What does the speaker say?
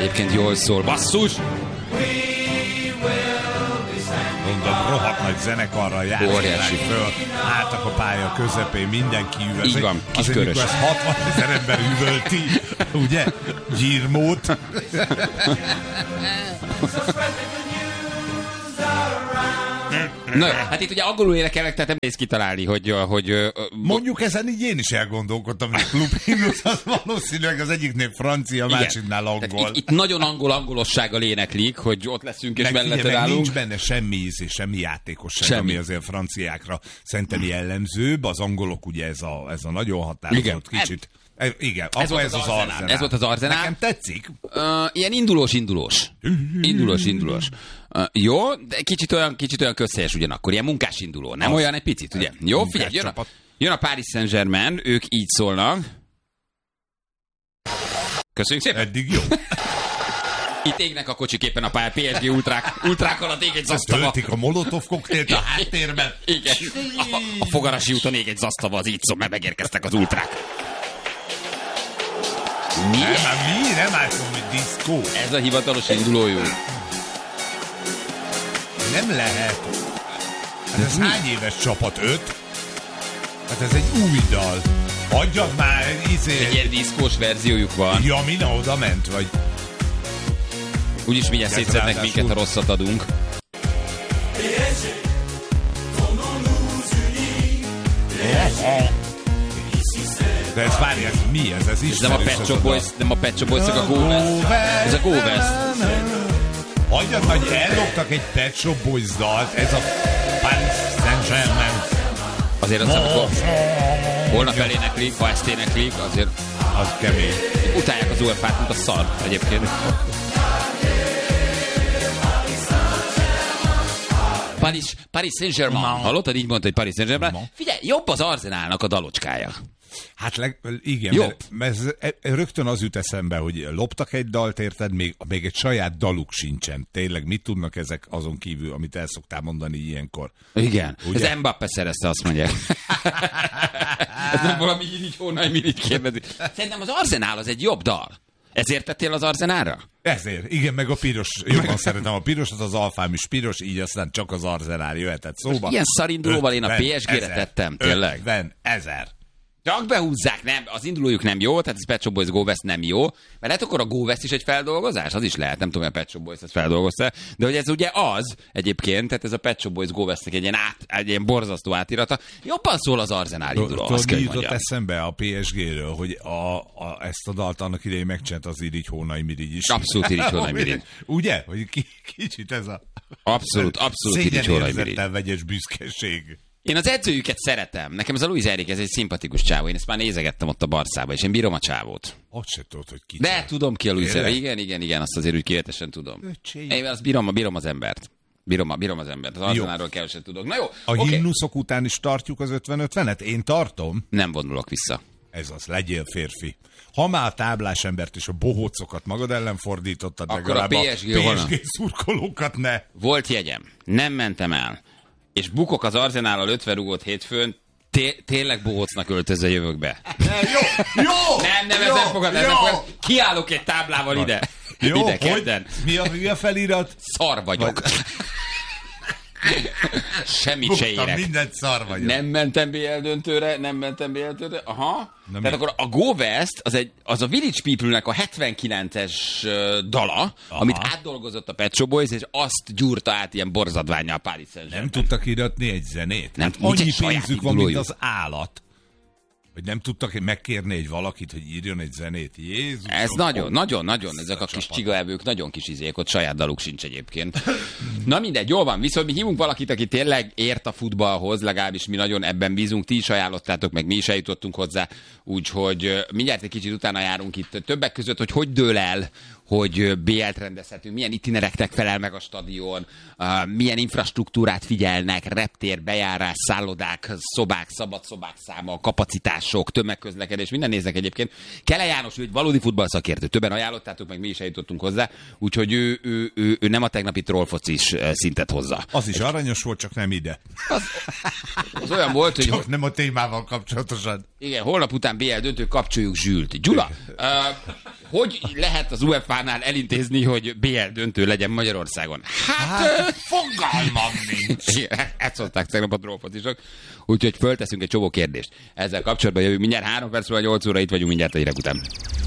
Egyébként jól szól. Basszus! Mondom, rohadt nagy zenekarral járják föl, álltak a pálya közepén, mindenki üvölt. Így van, kis azért, körös. mikor ezt 60 000 ember üvölti, ugye? Gyírmót. Na, hát itt ugye angolul énekelnek, tehát nem nehéz kitalálni, hogy Mondjuk ezen így én is elgondolkodtam, hogy Klubhimnusz az valószínűleg az egyiknél francia, másiknál angol. Itt nagyon angolossággal éneklik, hogy ott leszünk és mellette állunk. Nincs benne semmi íz és semmi játékosság, semmi. ami azért franciákra szerintem jellemzőbb. Az angolok ugye ez a nagyon határozott kicsit. Igen, ez volt az Arzenál. Ez volt az Arzenál. Nekem tetszik. Ilyen indulós. Jó, de kicsit olyan közhelyes ugyanakkor, ilyen munkás induló, nem olyan egy picit, ugye? Jó, figyelj, jön a Paris Saint-Germain, ők így szólnak. Köszönjük szépen. Eddig jó. Itt égnek a kocsik éppen a pályán, PSG ultrák alatt ég egy zasztava. Töltik a molotov koktélt a háttérben. Igen. A Fogarasi úton ég egy zasztava, az így szól, mert megérkeztek az ultrák. Nem álltom, hogy diszkó. Ez a hivatalos indulójú. Nem lehet. Hát ez hány éves csapat? 5? Hát ez egy új dal. Adjad már, Egy ilyen diszkós verziójuk van. Ja, mina oda ment, vagy... Úgyis mindjárt szétszednek minket, ha rosszat adunk. De ez várj, ez mi ez? Ez is nem a Pet Shop Boys, a Go West. Ez a Go West. Hagyjad, hogy elloptak egy Pet Shop Boys dalt, ez a Paris Saint-Germain. Azért az, amikor holnap eléneklik, ha ezt éneklik, azért az kemény. Utálják az UEFA-t, mint a szar egyébként. Paris Saint-Germain. Hallottad? Így mondta, hogy Paris Saint-Germain. Figyelj, jobb az Arzenálnak a dalocskája. Hát igen, mert rögtön az jut eszembe, hogy loptak egy dalt, érted, még egy saját daluk sincsen. Tényleg, mit tudnak ezek azon kívül, amit el szoktál mondani ilyenkor? Igen, ugye? Ez Mbappé szerezte, azt mondják. Ez nem valami így hónaj, mi így kérdezi. Szerintem az Arzenál az egy jobb dal. Ezért tettél az Arzenálra? Ezért, igen, meg a piros, jobban szeretem a pirosat, az alfám is piros, így aztán csak az Arzenál jöhetett szóba. Ilyen szarindulóval én a PSG-re tettem, tényleg. 50 000. Csak behúzzák, nem, az indulójuk nem jó, tehát a Pet Shop Boys Go West nem jó, mert lehet akkor a Go West is egy feldolgozás, az is lehet, nem tudom, hogy a Pet Shop Boys ezt feldolgozta, de hogy ez ugye az egyébként, tehát ez a Pet Shop Boys Go Westnek egy ilyen borzasztó átirata, jobban szól az Arzenál induló, azt kell, hogy jutott eszembe a PSG-ről, hogy ezt a dalt annak idején megcsinált az Irigy Hónai Mirigy is. Abszolút Irigy Hónai Mirigy. Ugye? Hogy kicsit ez a... Abszolút Irigy Hónai Mirigy. Szégyenérzettel vegyes büszkeség. Én az edzőjüket szeretem. Nekem ez a Luis Enrique, ez egy szimpatikus csávó. Én ezt már nézegettem ott a Barszába, és én bírom a csávót. Ott se tudod, hogy ki. De tudom ki a Luis Enrique. Igen, azt azért úgy kivetesen tudom. Én azt bírom az embert. Bírom az embert. Az Arzenálról keveset tudok. Na jó. A himnuszok után is tartjuk az 50-50-et? Én tartom. Nem vonulok vissza. Ez az, legyél férfi. Ha már a táblás embert és a bohócokat magad ellen fordítottad, akkor legalább a PSG szurkolókat ne. Volt jegyem. Nem mentem el. És bukok az Arzenállal 50 rúgott hétfőn, tényleg bohócnak öltözve jövök be. Jó! Nem, ez nem fogad. Kiállok egy táblával ide. Jó, ide kedden. Mi a felirat? Szar vagyok. Semmit se érek. Mindent szar vagyok. Nem mentem BL döntőre. Aha. Tehát akkor a Go West az a Village People-nek a 79-es dala, amit átdolgozott a Pet Shop Boys, és azt gyúrta át ilyen borzadvánnyal a Paris Saint-Germain. Nem tudtak iratni egy zenét? Nem, annyi pénzük van, mint az állat. Hogy nem tudtak megkérni egy valakit, hogy írjon egy zenét. Jézus! Ez nagyon, ezek a kis csigaevők nagyon kis izék, ott saját daluk sincs egyébként. Na mindegy, jól van, viszont mi hívunk valakit, aki tényleg ért a futballhoz, legalábbis mi nagyon ebben bízunk, ti is ajánlottátok, meg mi is eljutottunk hozzá, úgyhogy mindjárt egy kicsit utána járunk itt többek között, hogy dől el, hogy BL-t rendezhetünk, milyen itinereknek felel meg a stadion, milyen infrastruktúrát figyelnek, reptér, bejárás, szállodák, szobák, szabad szobák száma, kapacitások, tömegközlekedés, minden néznek egyébként. Kele János, ő egy valódi futballszakértő, többen ajánlottátok, meg mi is eljutottunk hozzá, úgyhogy ő nem a tegnapi trollfocis szintet hozza. Az is aranyos volt, csak nem ide. Az olyan volt, hogy... Csak nem a témával kapcsolatosan. Igen, holnap után BL döntő, kapcsoljuk Zsült. Gyula, hogy lehet az UEFA-nál elintézni, hogy BL döntő legyen Magyarországon? Hát fogalmam nincs. Ezt szólták tegnap a trófozisok. Úgyhogy fölteszünk egy csomó kérdést. Ezzel kapcsolatban jövünk mindjárt 3 perc múlva 8 óra, itt vagyunk mindjárt a hírek után.